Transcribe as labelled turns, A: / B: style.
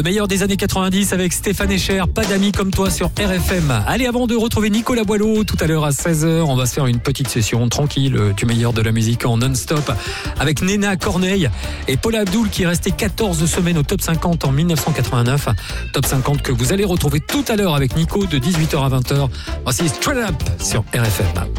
A: Le meilleur des années 90 avec Stéphane Echer, pas d'amis comme toi sur RFM. Allez, avant de retrouver Nicolas Boileau tout à l'heure à 16h, on va se faire une petite session tranquille du meilleur de la musique en non-stop avec Nena Corneille et Paula Abdul qui est resté 14 semaines au top 50 en 1989. Top 50 que vous allez retrouver tout à l'heure avec Nico de 18h à 20h. Voici Straight Up sur RFM.